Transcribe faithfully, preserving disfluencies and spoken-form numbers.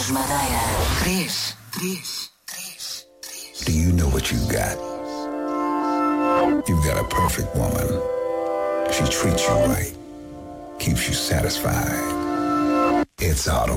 Carlos Madeira. Três, três, três, três. Do you know what you've got? You've got a perfect woman. She treats you right, keeps you satisfied. It's Auto